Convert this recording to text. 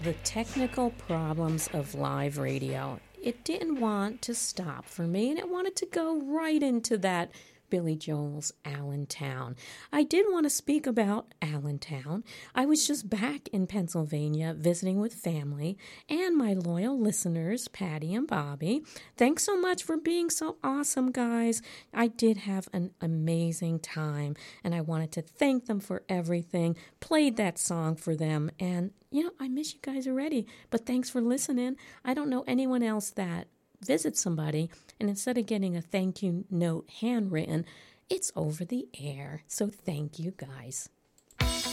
The technical problems of live radio. It didn't want to stop for me, and it wanted to go right into that Billy Joel's Allentown. I did want to speak about Allentown. I was just back in Pennsylvania visiting with family and my loyal listeners, Patty and Bobby. Thanks so much for being so awesome, guys. I did have an amazing time, and I wanted to thank them for everything. Played that song for them, and I miss you guys already, but thanks for listening. I don't know anyone else that visits somebody, and instead of getting a thank you note handwritten, it's over the air. So thank you, guys.